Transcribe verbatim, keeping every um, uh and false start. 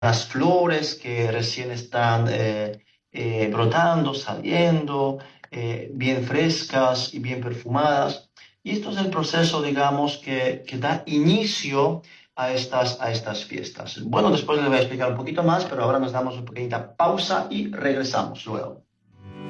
las flores que recién están eh, eh, brotando, saliendo, eh, bien frescas y bien perfumadas. Y esto es el proceso, digamos, que, que da inicio a estas, a estas fiestas. Bueno, después les voy a explicar un poquito más, pero ahora nos damos una pequeñita pausa y regresamos luego.